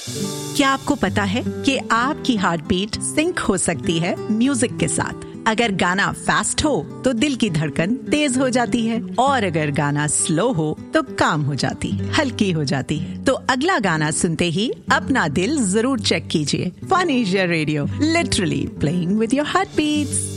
क्या आपको पता है कि आपकी हार्ट बीट सिंक हो सकती है म्यूजिक के साथ? अगर गाना फास्ट हो तो दिल की धड़कन तेज हो जाती है, और अगर गाना स्लो हो तो काम हो जाती, हल्की हो जाती है। तो अगला गाना सुनते ही अपना दिल जरूर चेक कीजिए। Fun Asia radio, literally playing with your heart beats.